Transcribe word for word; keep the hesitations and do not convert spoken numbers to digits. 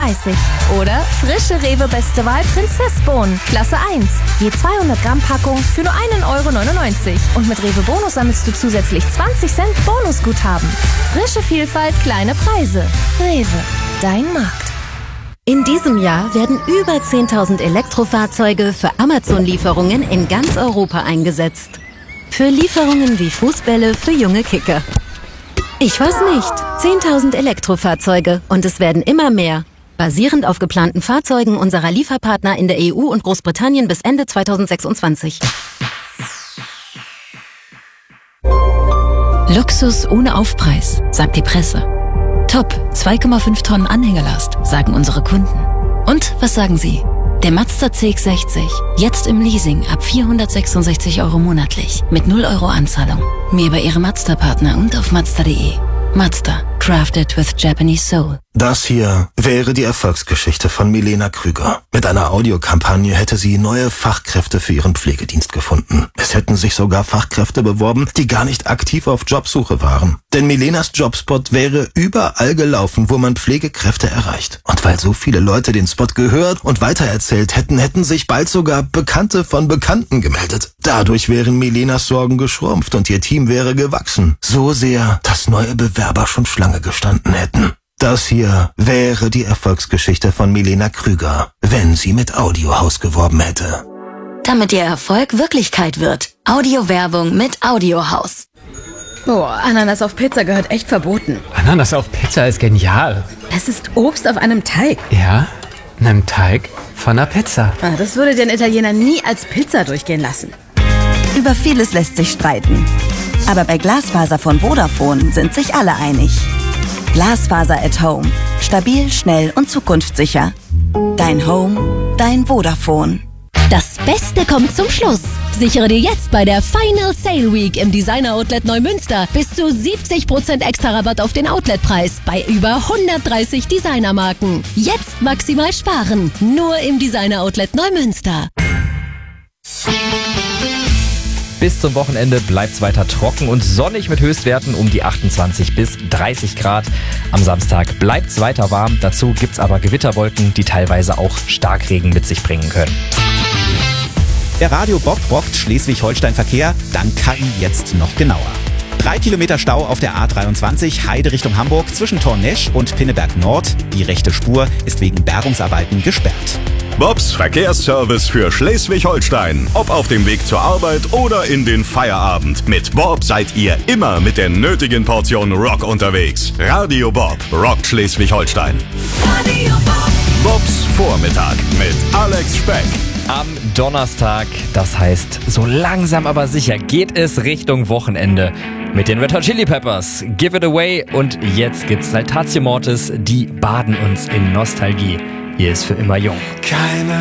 dreißig. Oder frische Rewe Beste Wahl Prinzessbohnen, Klasse eins. Je zweihundert Gramm Packung für nur einen Euro neunundneunzig. Und mit Rewe Bonus sammelst du zusätzlich zwanzig Cent Bonusguthaben. Frische Vielfalt, kleine Preise. Rewe, dein Markt. In diesem Jahr werden über zehntausend Elektrofahrzeuge für Amazon-Lieferungen in ganz Europa eingesetzt. Für Lieferungen wie Fußbälle für junge Kicker. Ich weiß nicht. zehntausend Elektrofahrzeuge und es werden immer mehr. Basierend auf geplanten Fahrzeugen unserer Lieferpartner in der E U und Großbritannien bis Ende zweitausendsechsundzwanzig. Luxus ohne Aufpreis, sagt die Presse. Top, zwei Komma fünf Tonnen Anhängerlast, sagen unsere Kunden. Und was sagen Sie? Der Mazda C X sechzig, jetzt im Leasing ab vierhundertsechsundsechzig Euro monatlich, mit null Euro Anzahlung. Mehr bei Ihrem Mazda-Partner und auf Mazda punkt de. Mazda, crafted with Japanese soul. Das hier wäre die Erfolgsgeschichte von Milena Krüger. Mit einer Audiokampagne hätte sie neue Fachkräfte für ihren Pflegedienst gefunden. Es hätten sich sogar Fachkräfte beworben, die gar nicht aktiv auf Jobsuche waren. Denn Milenas Jobspot wäre überall gelaufen, wo man Pflegekräfte erreicht. Und weil so viele Leute den Spot gehört und weitererzählt hätten, hätten sich bald sogar Bekannte von Bekannten gemeldet. Dadurch wären Milenas Sorgen geschrumpft und ihr Team wäre gewachsen. So sehr, dass neue Bewerber schon Schlange gestanden hätten. Das hier wäre die Erfolgsgeschichte von Milena Krüger, wenn sie mit Audiohaus geworben hätte. Damit Ihr Erfolg Wirklichkeit wird. Audiowerbung mit Audiohaus. Boah, Ananas auf Pizza gehört echt verboten. Ananas auf Pizza ist genial. Es ist Obst auf einem Teig. Ja, einem Teig von einer Pizza. Ah, das würde den Italiener nie als Pizza durchgehen lassen. Über vieles lässt sich streiten. Aber bei Glasfaser von Vodafone sind sich alle einig. Glasfaser at Home. Stabil, schnell und zukunftssicher. Dein Home, dein Vodafone. Das Beste kommt zum Schluss. Sichere dir jetzt bei der Final Sale Week im Designer Outlet Neumünster bis zu siebzig Prozent extra Rabatt auf den Outletpreis bei über hundertdreißig Designermarken. Jetzt maximal sparen. Nur im Designer Outlet Neumünster. Bis zum Wochenende bleibt es weiter trocken und sonnig mit Höchstwerten um die achtundzwanzig bis dreißig Grad. Am Samstag bleibt es weiter warm. Dazu gibt es aber Gewitterwolken, die teilweise auch Starkregen mit sich bringen können. Der Radio Bob rockt Schleswig-Holstein-Verkehr Dankheim jetzt noch genauer. Drei Kilometer Stau auf der A dreiundzwanzig Heide Richtung Hamburg zwischen Tornesch und Pinneberg Nord. Die rechte Spur ist wegen Bergungsarbeiten gesperrt. Bobs Verkehrsservice für Schleswig-Holstein. Ob auf dem Weg zur Arbeit oder in den Feierabend. Mit Bob seid ihr immer mit der nötigen Portion Rock unterwegs. Radio Bob rockt Schleswig-Holstein. Radio Bob. Bobs Vormittag mit Alex Speck. Am Donnerstag, das heißt, so langsam aber sicher geht es Richtung Wochenende mit den Red Hot Chili Peppers. Give It Away und jetzt gibt's Saltatio Mortis, die baden uns in Nostalgie. Ihr ist für immer jung. Keine